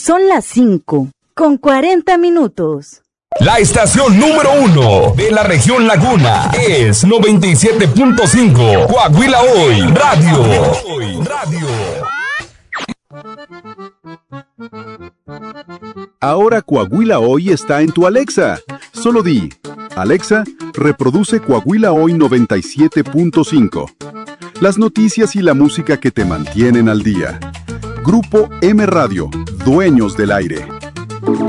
Son las 5:40. La estación número 1 de la región Laguna es 97.5 Coahuila Hoy Radio. Ahora Coahuila Hoy está en tu Alexa. Solo di, Alexa, reproduce Coahuila Hoy 97.5. Las noticias y la música que te mantienen al día. Grupo M Radio, dueños del aire.